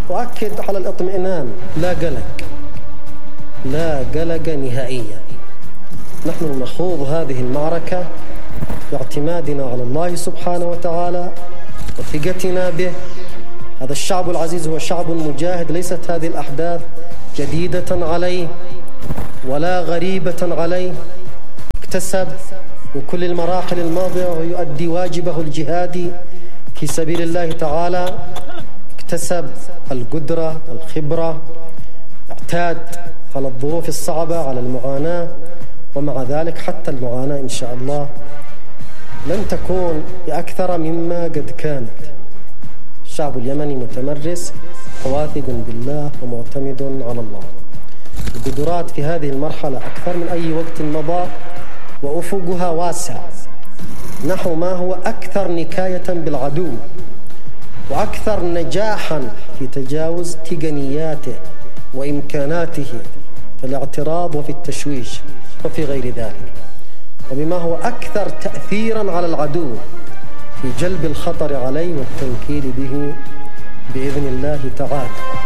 وأكد على الاطمئنان، لا قلق نهائيا. نحن نخوض هذه المعركة باعتمادنا على الله سبحانه وتعالى وثقتنا به. هذا الشعب العزيز هو شعب مجاهد، ليست هذه الأحداث جديدة عليه ولا غريبة عليه. اكتسب من كل المراحل الماضية ويؤدي واجبه الجهادي في سبيل الله تعالى. اكتسب القدرة، الخبرة، اعتاد على الظروف الصعبة، على المعاناة، ومع ذلك حتى المعاناة إن شاء الله لن تكون بأكثر مما قد كانت. الشعب اليمني متمرس واثق بالله ومعتمد على الله. القدرات في هذه المرحلة أكثر من أي وقت مضى وأفقها واسع نحو ما هو أكثر نكاية بالعدو وأكثر نجاحا في تجاوز تقنياته وإمكاناته في الاعتراض وفي التشويش وفي غير ذلك، وبما هو أكثر تأثيرا على العدو في جلب الخطر عليه والتوكيل به بإذن الله تعالى.